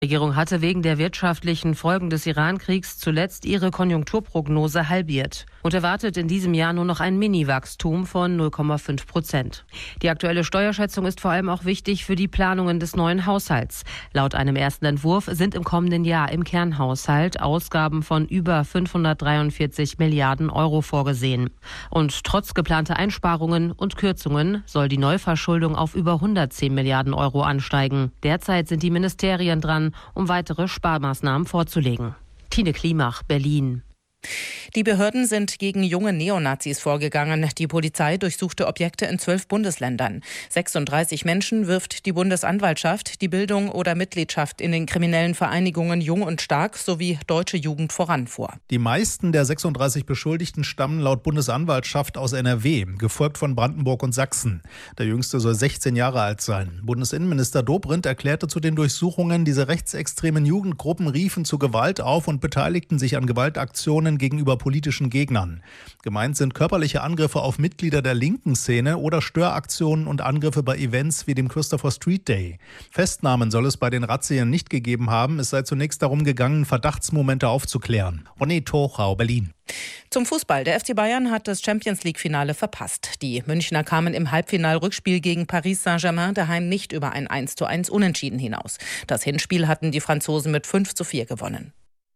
Die Regierung hatte wegen der wirtschaftlichen Folgen des Iran-Kriegs zuletzt ihre Konjunkturprognose halbiert und erwartet in diesem Jahr nur noch ein Mini-Wachstum von 0,5%. Die aktuelle Steuerschätzung ist vor allem auch wichtig für die Planungen des neuen Haushalts. Laut einem ersten Entwurf sind im kommenden Jahr im Kernhaushalt Ausgaben von über 543 Milliarden Euro vorgesehen. Und trotz geplanter Einsparungen und Kürzungen soll die Neuverschuldung auf über 110 Milliarden Euro ansteigen. Derzeit sind die Ministerien dran, um weitere Sparmaßnahmen vorzulegen. Tine Klimach, Berlin. Die Behörden sind gegen junge Neonazis vorgegangen. Die Polizei durchsuchte Objekte in 12 Bundesländern. 36 Menschen wirft die Bundesanwaltschaft die Bildung oder Mitgliedschaft in den kriminellen Vereinigungen Jung und Stark sowie Deutsche Jugend voran vor. Die meisten der 36 Beschuldigten stammen laut Bundesanwaltschaft aus NRW, gefolgt von Brandenburg und Sachsen. Der Jüngste soll 16 Jahre alt sein. Bundesinnenminister Dobrindt erklärte zu den Durchsuchungen, diese rechtsextremen Jugendgruppen riefen zu Gewalt auf und beteiligten sich an Gewaltaktionen gegenüber politischen Gegnern. Gemeint sind körperliche Angriffe auf Mitglieder der linken Szene oder Störaktionen und Angriffe bei Events wie dem Christopher Street Day. Festnahmen soll es bei den Razzien nicht gegeben haben. Es sei zunächst darum gegangen, Verdachtsmomente aufzuklären. Ronny Tochau, Berlin. Zum Fußball. Der FC Bayern hat das Champions-League-Finale verpasst. Die Münchner kamen im Halbfinal-Rückspiel gegen Paris Saint-Germain daheim nicht über ein 1:1 Unentschieden hinaus. Das Hinspiel hatten die Franzosen mit 5:4 gewonnen.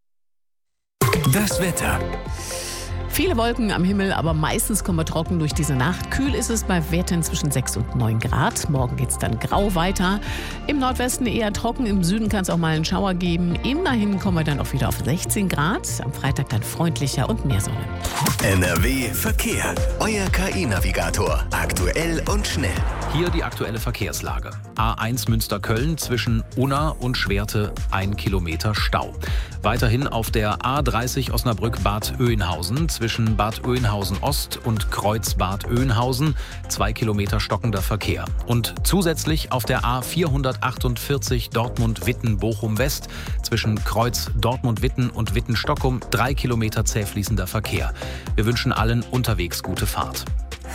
Das Wetter. Viele Wolken am Himmel, aber meistens kommen wir trocken durch diese Nacht. Kühl ist es bei Werten zwischen 6 und 9 Grad. Morgen geht es dann grau weiter. Im Nordwesten eher trocken, im Süden kann es auch mal einen Schauer geben. Immerhin kommen wir dann auch wieder auf 16 Grad. Am Freitag dann freundlicher und mehr Sonne. NRW Verkehr. Euer KI-Navigator. Aktuell und schnell. Hier die aktuelle Verkehrslage. A1 Münster-Köln zwischen Unna und Schwerte 1 Kilometer Stau. Weiterhin auf der A30 Osnabrück-Bad Oeynhausen zwischen Bad Oeynhausen Ost und Kreuz Bad Oeynhausen 2 Kilometer stockender Verkehr. Und zusätzlich auf der A448 Dortmund-Witten-Bochum West zwischen Kreuz Dortmund-Witten und Witten-Stockholm 3 Kilometer zäh fließender Verkehr. Wir wünschen allen unterwegs gute Fahrt.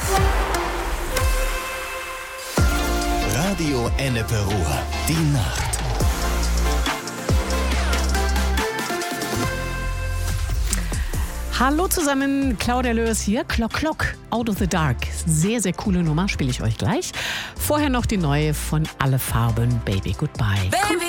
Radio Ennepe Ruhr. Die Nacht. Hallo zusammen, Claudia Lörs hier. Clock Clock, Out of the Dark. Sehr, sehr coole Nummer, spiele ich euch gleich. Vorher noch die neue von Alle Farben, Baby Goodbye. Baby.